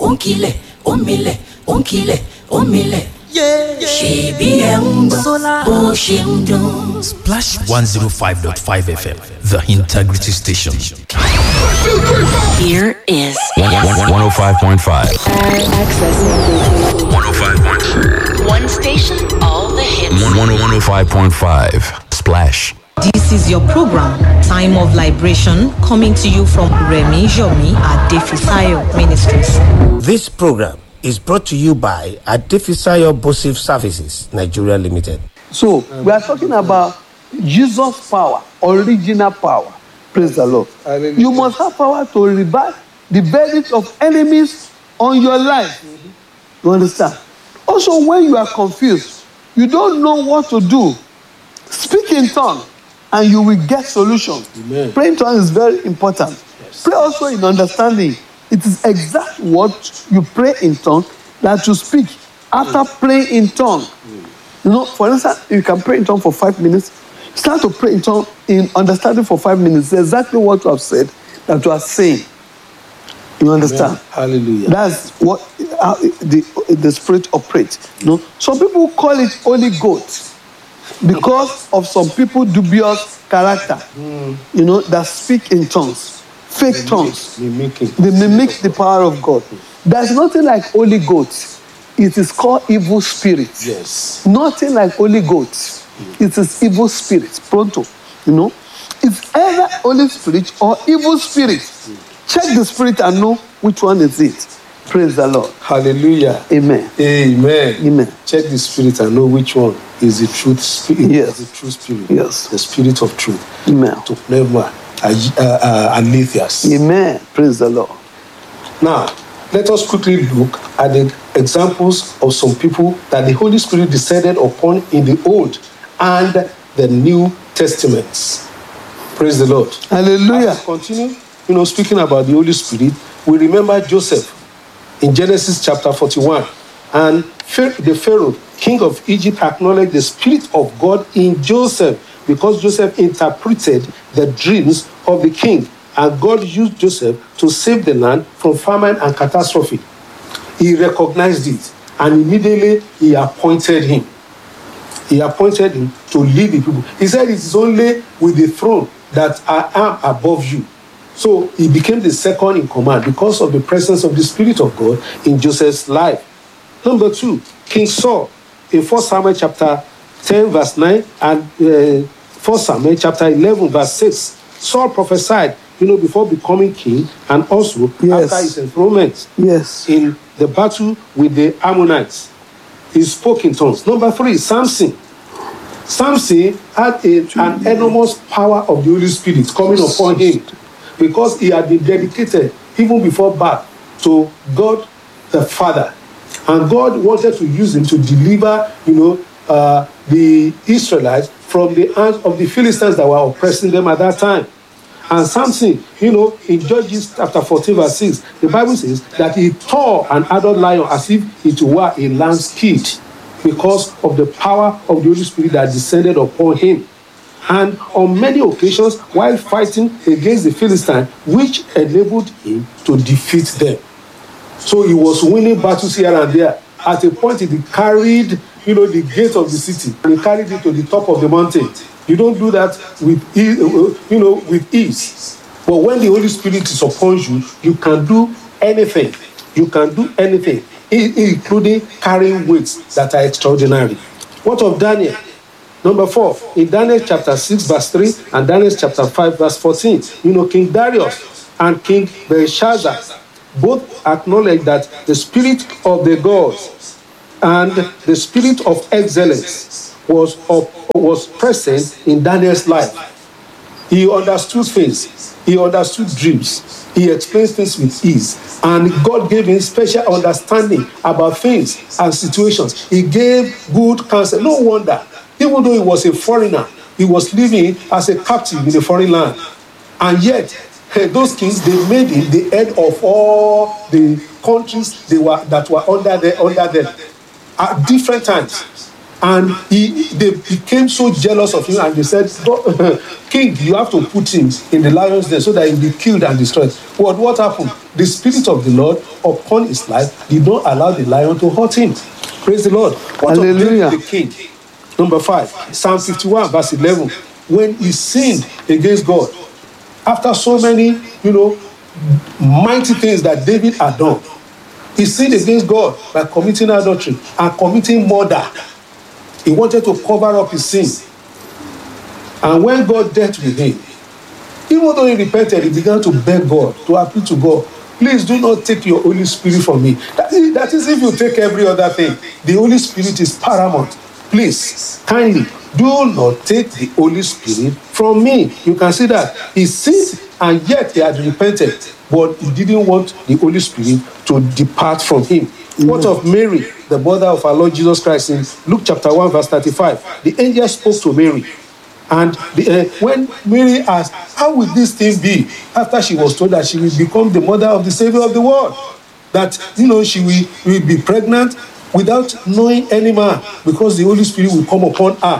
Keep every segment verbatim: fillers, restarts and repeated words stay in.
onkile, omile, onkile, omile. Yeah, ṣebí ẹ ń gbọ́ bó ṣe ń dún. Splash one oh five point five F M, the integrity station. Here is one oh five point five. Access. one oh five point five. One station, all the hits. one oh five point five. Splash. This is your program, Time of Liberation, coming to you from Remi Jomi at Defisayo Ministries. This program is brought to you by Adefisayo Bosif Services, Nigeria Limited. So, we are talking about Jesus' power, original power. Praise the Lord. Hallelujah. You must have power to reverse the verdict of enemies on your life. Mm-hmm. You understand? Also, when you are confused, you don't know what to do, speak in tongues and you will get solution. Amen. Praying in tongues is very important. Yes. Pray also in understanding. It is exact what you pray in tongues that you speak after mm. praying in tongues. Mm. You know, for instance, you can pray in tongues for five minutes. Start to pray in tongues in understanding for five minutes. It's exactly what you have said that you are saying. You understand? Amen. Hallelujah. That's what uh, the the spirit operates. You know, some people call it Holy Ghost because of some people dubious character. Mm. You know, that speak in tongues. Fake they tongues. Mimic, they mimic the power of God. There's nothing like Holy Ghost. It is called evil spirit. Yes. Nothing like Holy Ghost. Mm. It is evil spirit. Pronto. You know? It's either Holy Spirit or evil spirit. Mm. Check the spirit and know which one is it. Praise the Lord. Hallelujah. Amen. Amen. Amen. Check the spirit and know which one is the truth spirit. Yes. The true spirit. Yes. The spirit of truth. Amen. To pneuma. Uh, uh, Aletheus. Amen. Praise the Lord. Now, let us quickly look at the examples of some people that the Holy Spirit descended upon in the Old and the New Testaments. Praise the Lord. Hallelujah. As we continue, you know, speaking about the Holy Spirit, we remember Joseph in Genesis chapter forty-one. And the Pharaoh, king of Egypt, acknowledged the Spirit of God in Joseph, because Joseph interpreted the dreams of the king. And God used Joseph to save the land from famine and catastrophe. He recognized it, and immediately he appointed him. He appointed him to lead the people. He said, it is only with the throne that I am above you. So he became the second in command because of the presence of the Spirit of God in Joseph's life. Number two, King Saul, in First Samuel chapter ten, verse nine, and uh, First Samuel chapter eleven, verse six. Saul prophesied, you know, before becoming king, and also yes. after his enthronement yes. in the battle with the Ammonites. He spoke in tongues. Number three, Samson. Samson had a, an enormous power of the Holy Spirit coming upon him because he had been dedicated even before birth to God the Father. And God wanted to use him to deliver, you know, uh, the Israelites from the hands of the Philistines that were oppressing them at that time. And Samson, you know, in Judges chapter fourteen, verse six, the Bible says that he tore an adult lion as if it were a lamb's kid because of the power of the Holy Spirit that descended upon him. And on many occasions, while fighting against the Philistines, which enabled him to defeat them. So he was winning battles here and there. At a point, he carried, you know, the gate of the city, and he carried it to the top of the mountain. You don't do that with, you know, with ease. But when the Holy Spirit is upon you, you can do anything. You can do anything, including carrying weights that are extraordinary. What of Daniel? Number four, in Daniel chapter six, verse three, and Daniel chapter five, verse fourteen, you know, King Darius and King Belshazzar both acknowledge that the spirit of the gods and the spirit of excellence was, of, was present in Daniel's life. He understood things. He understood dreams. He explains things with ease. And God gave him special understanding about things and situations. He gave good counsel. No wonder, even though he was a foreigner, he was living as a captive in a foreign land. And yet, those kings, they made him the head of all the countries they were that were under, the, under them at different times. And he, they became so jealous of him, and they said, King, you have to put him in the lion's den so that he'll be killed and destroyed. But what happened? The Spirit of the Lord upon his life did not allow the lion to hurt him. Praise the Lord. What Hallelujah. of David the king? Number five, Psalm fifty-one, verse eleven. When he sinned against God, after so many, you know, mighty things that David had done, he sinned against God by committing adultery and committing murder. He wanted to cover up his sin. And when God dealt with him, even though he repented, he began to beg God, to appeal to God. Please do not take your Holy Spirit from me. That is, that is if you take every other thing. The Holy Spirit is paramount. Please, kindly, do not take the Holy Spirit from me. You can see that he sinned and yet he had repented, but he didn't want the Holy Spirit to depart from him. Mm-hmm. What of Mary, the mother of our Lord Jesus Christ? In Luke chapter one, verse thirty-five, the angel spoke to Mary. And the, uh, when Mary asked, how will this thing be? After she was told that she will become the mother of the Savior of the world. That, you know, she will, will be pregnant without knowing any man, because the Holy Spirit will come upon her.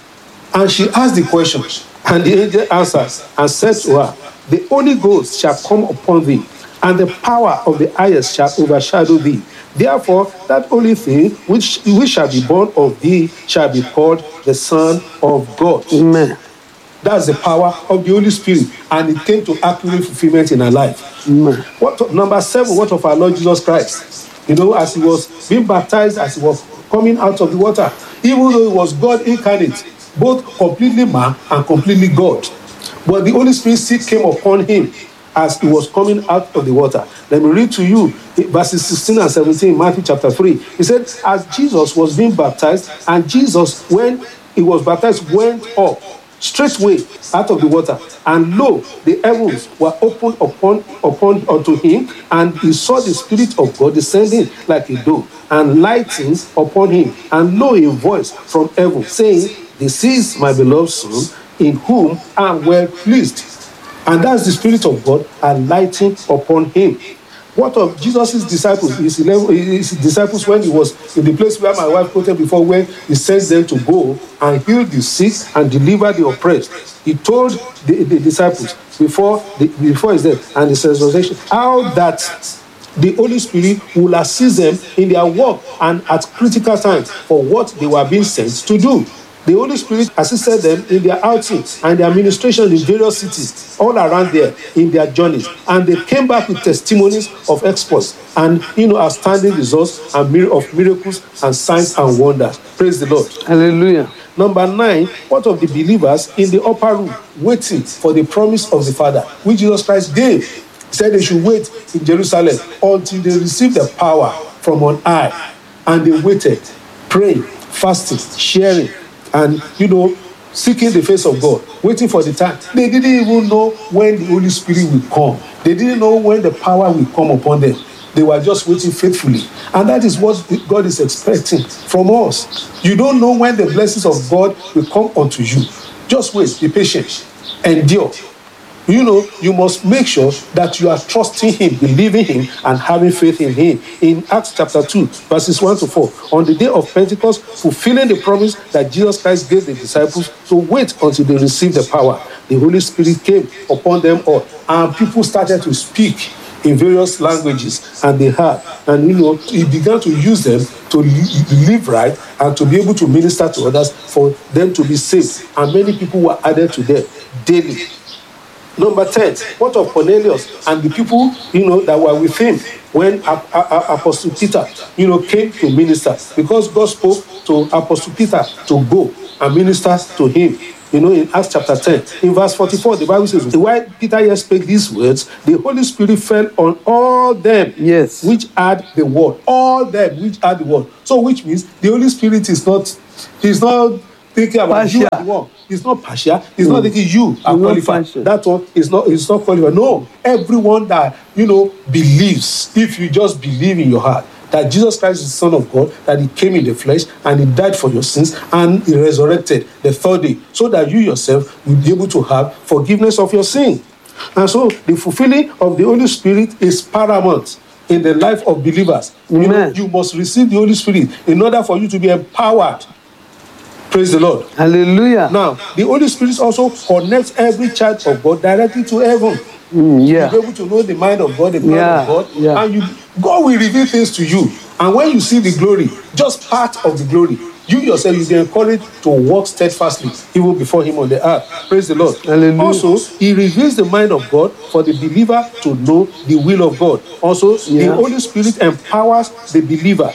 And she asked the question, and the angel answers and said to her, the Holy Ghost shall come upon thee, and the power of the highest shall overshadow thee. Therefore, that holy thing which, which shall be born of thee shall be called the Son of God. Amen. That's the power of the Holy Spirit, and it came to accurate fulfillment in our life. Amen. What of, number seven, what of our Lord Jesus Christ? You know, as he was being baptized, as he was coming out of the water, even though he was God incarnate, both completely man and completely God. But the Holy Spirit still came upon him as he was coming out of the water. Let me read to you verses sixteen and seventeen in Matthew chapter three. He said, as Jesus was being baptized, and Jesus, when he was baptized, went up straightway out of the water, and lo, the heavens were opened upon upon unto him, and he saw the Spirit of God descending like a dove and lighting upon him, and lo, a voice from heaven saying, this is my beloved Son, in whom I am well pleased. And that's the Spirit of God alighting upon him. What of Jesus' disciples? His, eleven, his disciples, when he was in the place where my wife quoted before, when he sends them to go and heal the sick and deliver the oppressed, he told the, the disciples before the, before his death and his resurrection how that the Holy Spirit will assist them in their work and at critical times for what they were being sent to do. The Holy Spirit assisted them in their outings and their administration in various cities all around there in their journeys. And they came back with testimonies of exploits and, you know, outstanding results and mir- of miracles and signs and wonders. Praise the Lord. Hallelujah. Number nine, what of the believers in the upper room waiting for the promise of the Father, which Jesus Christ gave? He said they should wait in Jerusalem until they receive the power from on high. And they waited, praying, fasting, sharing, and, you know, seeking the face of God, waiting for the time. They didn't even know when the Holy Spirit will come. They didn't know when the power will come upon them. They were just waiting faithfully. And that is what God is expecting from us. You don't know when the blessings of God will come unto you. Just wait, be patient, endure. You know, you must make sure that you are trusting him, believing him, and having faith in him. In Acts chapter two, verses one to four, on the day of Pentecost, fulfilling the promise that Jesus Christ gave the disciples to wait until they received the power, the Holy Spirit came upon them all, and people started to speak in various languages, and they heard. And, you know, he began to use them to live right and to be able to minister to others for them to be saved. And many people were added to them daily. Number ten, what of Cornelius and the people, you know, that were with him when a- a- a- Apostle Peter, you know, came to minister? Because God spoke to Apostle Peter to go and minister to him. You know, in Acts chapter ten, in verse forty-four, the Bible says, while Peter yet spake these words, the Holy Spirit fell on all them, yes, which had the word. All them which had the word. So, which means the Holy Spirit is not, he's not thinking about partial. You are the one. It's not partial. It's mm. not thinking you are qualified. That one is not. It's not qualified. No, everyone that, you know, believes. If you just believe in your heart that Jesus Christ is the Son of God, that he came in the flesh and he died for your sins and he resurrected the third day, so that you yourself will be able to have forgiveness of your sin. And so the fulfilling of the Holy Spirit is paramount in the life of believers. Amen. You know, you must receive the Holy Spirit in order for you to be empowered Praise the Lord. Hallelujah. Now, the Holy Spirit also connects every child of God directly to heaven. Mm, yeah. You'll be able to know the mind of God, the plan Yeah, of God, yeah. and you, God will reveal things to you. And when you see the glory, just part of the glory, you yourself will be encouraged to walk steadfastly even before Him on the earth. Praise the Lord. Hallelujah. Also, He reveals the mind of God for the believer to know the will of God. Also, Yeah. the Holy Spirit empowers the believer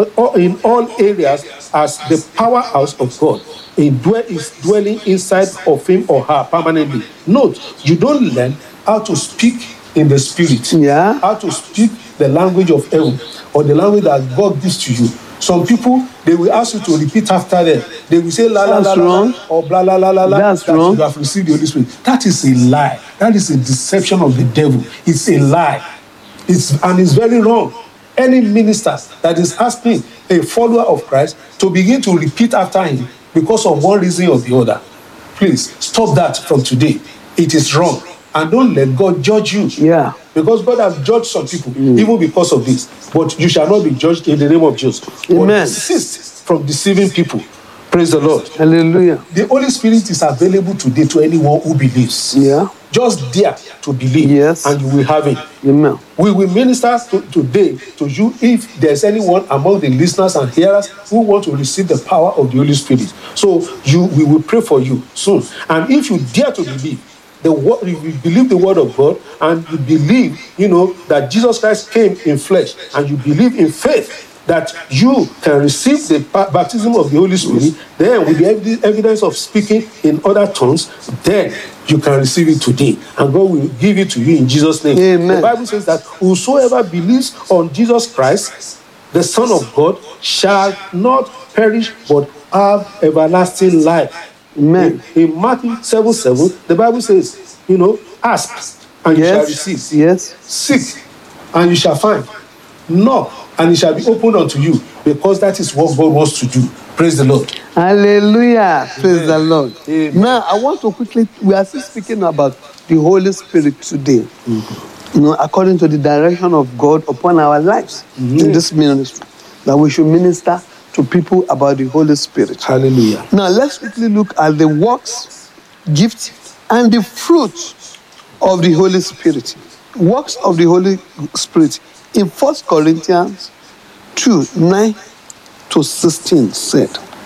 in all areas as the powerhouse of God. He dwell, is dwelling inside of him or her permanently. Note, you don't learn how to speak in the spirit, Yeah. how to speak the language of heaven or the language that God gives to you. Some people, they will ask you to repeat after them. They will say la la la That's la wrong. la or blah la la la la. That's that wrong. you have received the Holy Spirit. That is a lie. That is a deception of the devil. It's a lie. It's and it's very wrong. Any minister that is asking a follower of Christ to begin to repeat after him because of one reason or the other, please stop that from today. It is wrong. And don't let God judge you. Yeah. Because God has judged some people, even because of this. But you shall not be judged in the name of Jesus. Amen. But desist from deceiving people. Praise the Lord. Hallelujah. The Holy Spirit is available today to anyone who believes. Yeah. Just dare to believe, Yes. and you will have it. Amen. We will minister to, today to you if there's anyone among the listeners and hearers who want to receive the power of the Holy Spirit. So you, we will pray for you soon. And if you dare to believe, the word, if you believe the word of God and you believe, you know, that Jesus Christ came in flesh, and you believe in faith that you can receive the baptism of the Holy Spirit, then with the evidence of speaking in other tongues, then you can receive it today, and God will give it to you in Jesus' name. Amen. The Bible says that whosoever believes on Jesus Christ, the Son of God, shall not perish but have everlasting life. Amen. In, in Matthew seven seven, the Bible says, you know, ask and you shall Yes. receive. Yes. Seek and you shall find. Knock and it shall be opened unto you, because that is what God wants to do. Praise the Lord. Hallelujah. Praise the Lord. Amen. Now, I want to quickly, we are still speaking about the Holy Spirit today. Mm-hmm. You know, according to the direction of God upon our lives mm-hmm. in this ministry, that we should minister to people about the Holy Spirit. Hallelujah. Now, let's quickly look at the works, gifts, and the fruit of the Holy Spirit. Works of the Holy Spirit in First Corinthians two, nine to sixteen said,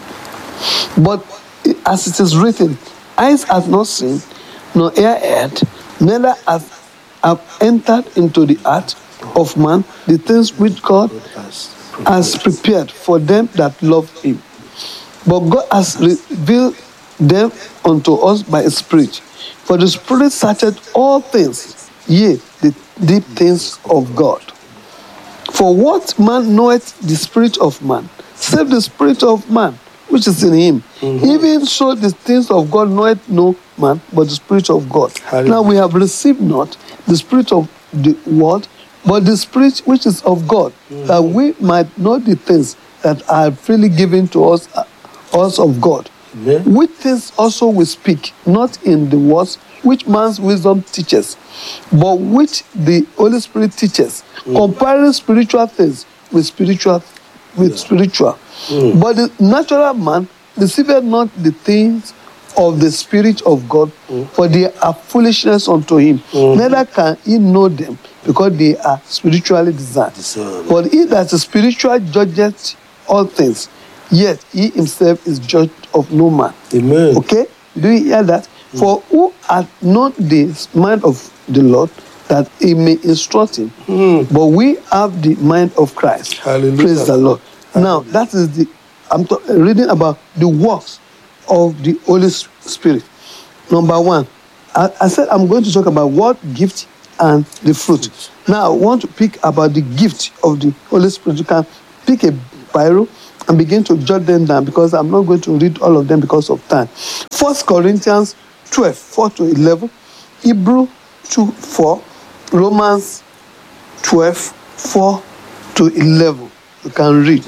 but as it is written, eyes have not seen, nor ear heard, neither have, have entered into the heart of man the things which God has prepared for them that love him. But God has revealed them unto us by His Spirit. For the Spirit searcheth all things, yea, the deep things of God. For what man knoweth the spirit of man, save the spirit of man which is in him? Mm-hmm. Even so the things of God knoweth no man, but the Spirit of God. Hallelujah. Now we have received not the spirit of the world, but the Spirit which is of God, mm-hmm. that we might know the things that are freely given to us, uh, us of God. Mm-hmm. Which things also we speak, not in the words which man's wisdom teaches, but which the Holy Spirit teaches, mm. comparing spiritual things with spiritual, with yeah. spiritual. Mm. But the natural man receiveth not the things of the Spirit of God, mm. for they are foolishness unto him. Mm. Neither can he know them, because they are spiritually designed. Discern. But he that is spiritual judgeth all things, yet he himself is judged of no man. Amen. Okay? Do you hear that? Mm. For who hath known the mind of the Lord, that he may instruct him? Mm. But we have the mind of Christ. Hallelujah. Praise the Lord. Hallelujah. Now, that is the, I'm t- reading about the works of the Holy Spirit. Number one, I, I said I'm going to talk about what gift and the fruit. Now, I want to pick about the gift of the Holy Spirit. You can pick a Bible and begin to jot them down, because I'm not going to read all of them because of time. First Corinthians twelve, four to eleven, Hebrew two, four, Romans twelve, four to eleven. You can read.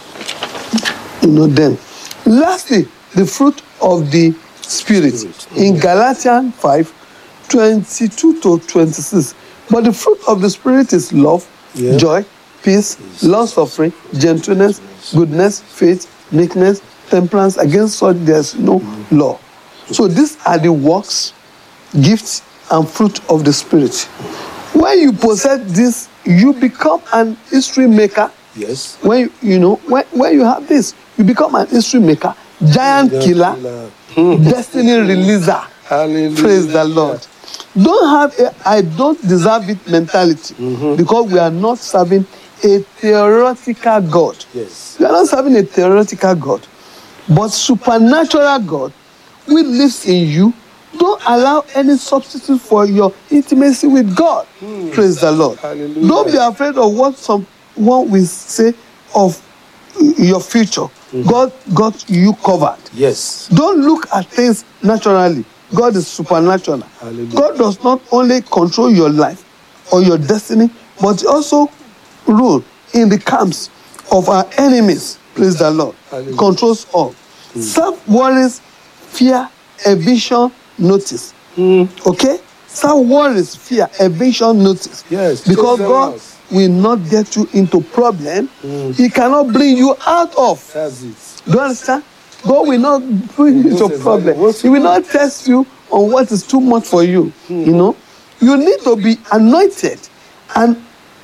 You know then. Lastly, the fruit of the Spirit in Galatians five, twenty-two to twenty-six. But the fruit of the Spirit is love, yeah. joy, peace, long suffering, gentleness, goodness, faith, meekness, temperance, against such there's no law. So these are the works, gifts, and fruit of the Spirit. When you possess this, you become an history maker. Yes. When you know, when, when you have this, you become an history maker, giant killer, destiny releaser. Hallelujah. Praise the Lord. Don't have a I don't deserve it mentality, mm-hmm. because we are not serving a theoretical God. Yes. We are not serving a theoretical God, but supernatural God who lives in you. Don't allow any substitute for your intimacy with God. Mm. Praise the Lord. Hallelujah. Don't be afraid of what someone will say of your future. Mm. God got you covered. Yes. Don't look at things naturally. God is supernatural. Hallelujah. God does not only control your life or your destiny, but also rule in the camps of our enemies. Praise the Lord. Hallelujah. Controls all. Mm. Some worries, fear, evasion, notice. Mm. Okay? Some worries, fear, evasion, notice. Yes. Because God will not get you into problem. Mm. He cannot bring you out of. That's it. Do you understand? God will not bring you into problem. He will not test you on what is too much for you. Mm. You know? You need to be anointed and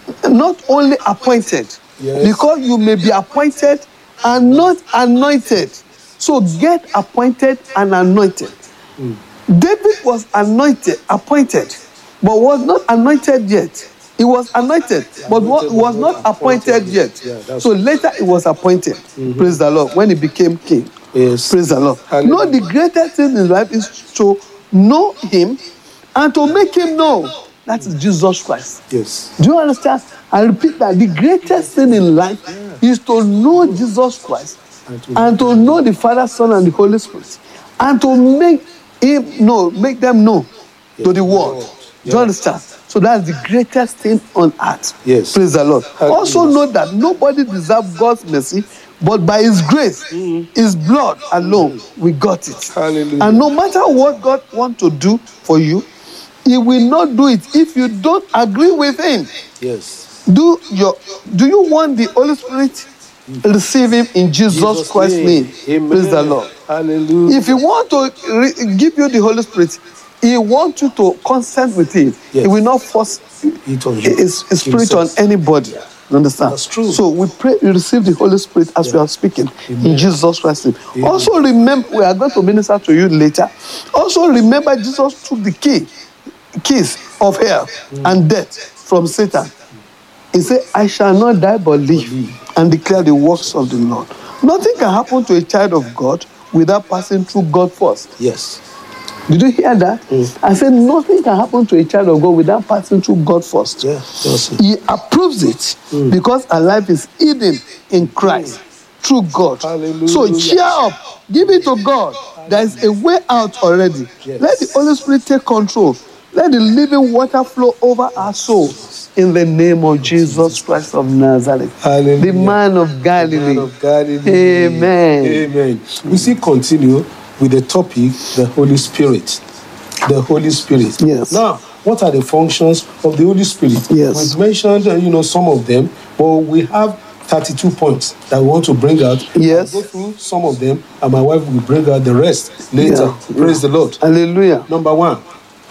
not only appointed. Yes. Because you may be appointed and not anointed. So get appointed and anointed. Mm. David was anointed, appointed, but was not anointed yet. He was anointed, but was, was not appointed yet. Yeah, so later he was appointed. Mm-hmm. Praise the Lord. When he became king. Yes. Praise the Lord. No, the greatest thing in life is to know him and to make him know. That is Jesus Christ. Yes. Do you understand? I repeat that the greatest thing in life yeah. is to know Jesus Christ and to, and to know the Father, Son, and the Holy Spirit, and to make him know, make them know yes. to the world. Yes. Do you understand? So that's the greatest thing on earth. Yes. Praise the Lord. Hallelujah. Also know that nobody deserves God's mercy, but by his grace, mm. his blood alone, we got it. Hallelujah. And no matter what God wants to do for you, he will not do it if you don't agree with him. Yes. Do your do you want the Holy Spirit? Mm. Receive him in Jesus, Jesus Christ's name. name. Amen. Praise the Lord. Hallelujah. If he wants to re- give you the Holy Spirit, he wants you to consent with him. Yes. He will not force it on you. His, his spirit on anybody. You understand? That's true. So we pray you receive the Holy Spirit as yeah. we are speaking. Amen. In Jesus Christ's name. Amen. Also remember, we are going to minister to you later. Also remember, Jesus took the key, keys of hell mm. and death from Satan. He said, I shall not die but live and declare the works of the Lord. Nothing can happen to a child of God without passing through God first. Yes. Did you hear that? Mm. I said nothing can happen to a child of God without passing through God first. Yeah, he approves it mm. because our life is hidden in Christ mm. through God. Hallelujah. So cheer up. Give it to God. Hallelujah. There is a way out already. Yes. Let the Holy Spirit take control. Let the living water flow over our souls in the name of Jesus Christ of Nazareth. Hallelujah. The man of Galilee. The man of Galilee. Amen. Amen. We still continue with the topic, the Holy Spirit. The Holy Spirit. Yes. Now, what are the functions of the Holy Spirit? Yes. We've mentioned, uh, you know, some of them, but we have thirty-two points that we want to bring out. Yes. I'll go through some of them, and my wife will bring out the rest later. Yeah. Praise yeah. the Lord. Hallelujah. Number one,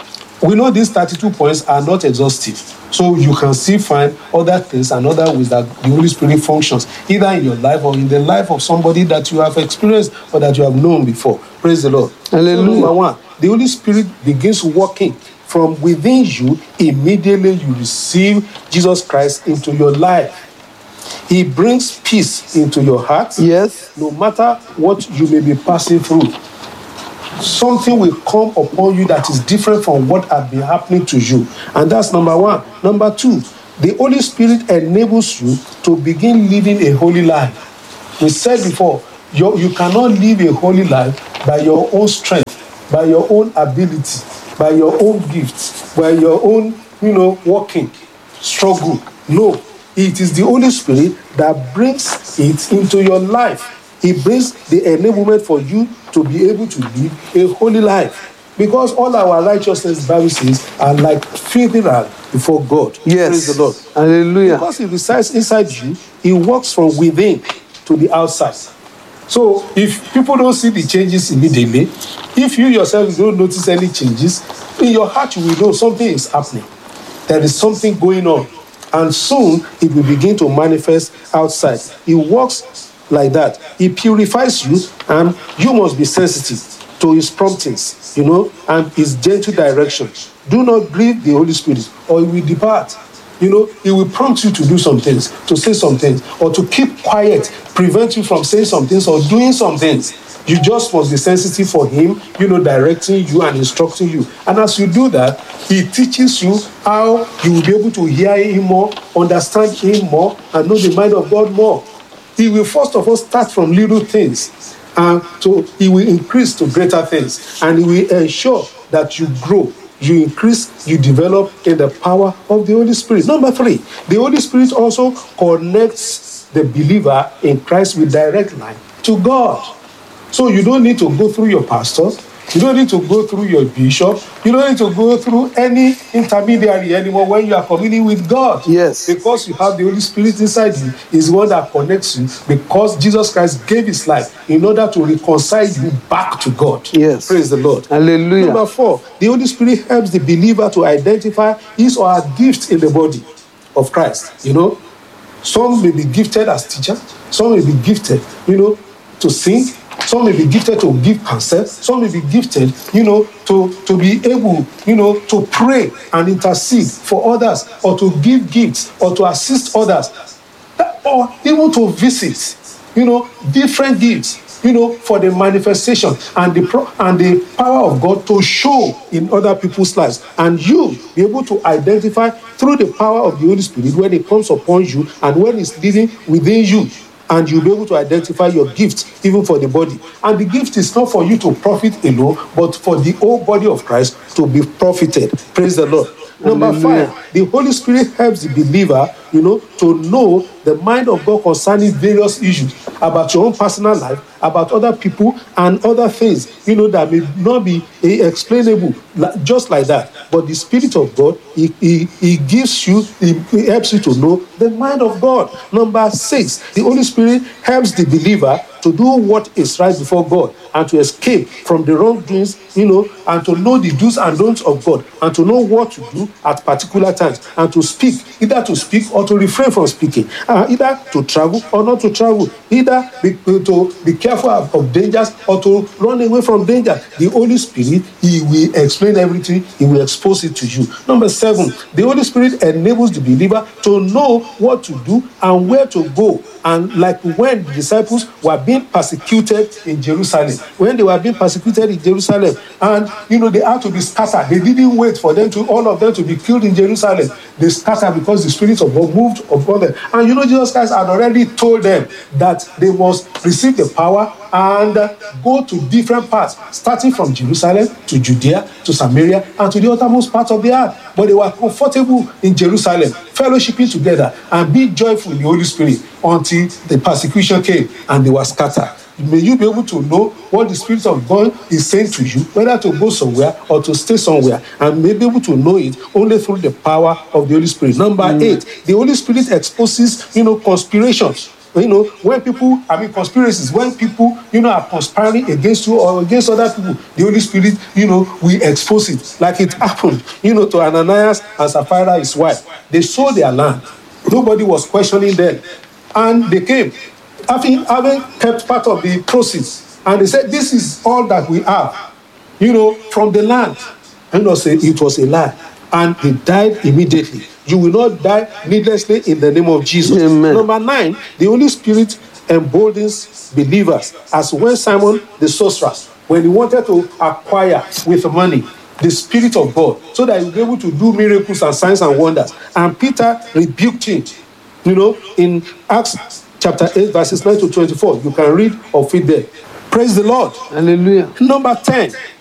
we know these thirty-two points are not exhaustive. So you can still find other things and other ways that the Holy Spirit functions, either in your life or in the life of somebody that you have experienced or that you have known before. Praise the Lord. Hallelujah. So number one, the Holy Spirit begins working from within you. Immediately you receive Jesus Christ into your life. He brings peace into your heart. Yes. No matter what you may be passing through, something will come upon you that is different from what has been happening to you. And that's number one. Number two, the Holy Spirit enables you to begin living a holy life. We said before, you, you cannot live a holy life by your own strength, by your own ability, by your own gifts, by your own, you know, working, struggle. No, it is the Holy Spirit that brings it into your life. He brings the enablement for you to be able to live a holy life. Because all our righteousness, Bible says, are like filthy rag before God. Yes. Praise the Lord. Hallelujah. Because he resides inside you, he works from within to the outside. So if people don't see the changes immediately, if you yourself don't notice any changes, in your heart you will know something is happening. There is something going on. And soon it will begin to manifest outside. It works like that. He purifies you, and you must be sensitive to his promptings, you know, and his gentle direction. Do not grieve the Holy Spirit, or he will depart. You know, he will prompt you to do some things, to say some things, or to keep quiet, prevent you from saying some things or doing some things. You just must be sensitive for him, you know, directing you and instructing you. And as you do that, he teaches you how you will be able to hear him more, understand him more, and know the mind of God more. He will first of all start from little things, and so he will increase to greater things, and he will ensure that you grow, you increase, you develop in the power of the Holy Spirit. Number three, the Holy Spirit also connects the believer in Christ with direct line to God. So you don't need to go through your pastor, you don't need to go through your bishop, you don't need to go through any intermediary anymore when you are communing with God. Yes. Because you have the Holy Spirit inside you, is one that connects you, because Jesus Christ gave his life in order to reconcile you back to God. Yes. Praise the Lord. Hallelujah. Number four, the Holy Spirit helps the believer to identify his or her gift in the body of Christ. You know, some may be gifted as teachers, some may be gifted, you know, to sing. Some may be gifted to give counsel. Some may be gifted, you know, to, to be able, you know, to pray and intercede for others, or to give gifts, or to assist others, or even to visit, you know, different gifts, you know, for the manifestation and the pro- and the power of God to show in other people's lives. And you be able to identify through the power of the Holy Spirit when it comes upon you and when it's living within you. And you'll be able to identify your gift even for the body. And the gift is not for you to profit alone, but for the whole body of Christ to be profited. Praise the Lord. Number five, the Holy Spirit helps the believer, you know, to know the mind of God concerning various issues about your own personal life, about other people, and other things, you know, that may not be explainable just like that. But the Spirit of God, he, he, he gives you, he, he helps you to know the mind of God. Number six, the Holy Spirit helps the believer to do what is right before God and to escape from the wrongdoings, you know, and to know the do's and don'ts of God, and to know what to do at particular times, and to speak, either to speak or to refrain from speaking, uh, either to travel or not to travel, either be, to be careful of, of dangers or to run away from danger. The Holy Spirit, he will explain everything, he will expose it to you. Number seven, the Holy Spirit enables the believer to know what to do and where to go. And like when the disciples were being persecuted in Jerusalem, when they were being persecuted in Jerusalem, and you know they had to be scattered. They didn't wait for them to all of them to be killed in Jerusalem. They scattered because the Spirit of God moved upon them. And you know Jesus Christ had already told them that they must receive the power and go to different parts, starting from Jerusalem to Judea to Samaria and to the uttermost part of the earth. But they were comfortable in Jerusalem, fellowshipping together and be joyful in the Holy Spirit until the persecution came and they were scattered. May you be able to know what the Spirit of God is saying to you, whether to go somewhere or to stay somewhere, and may be able to know it only through the power of the Holy Spirit. Number mm. eight, the Holy Spirit exposes, you know, conspirations. You know, when people, I mean, conspiracies, when people, you know, are conspiring against you or against other people, the Holy Spirit, you know, will expose it. Like it happened, you know, to Ananias and Sapphira, his wife. They sold their land. Nobody was questioning them. And they came, having, having kept part of the proceeds. And they said, this is all that we have, you know, from the land. And they said it was a lie. And they died immediately. You will not die needlessly in the name of Jesus. Amen. Number nine, the Holy Spirit emboldens believers, as when Simon the sorcerer, when he wanted to acquire with money the Spirit of God, so that he would be able to do miracles and signs and wonders. And Peter rebuked him. You know, in Acts chapter eight, verses nine to twenty-four, you can read of it there. Praise the Lord. Hallelujah. Number ten,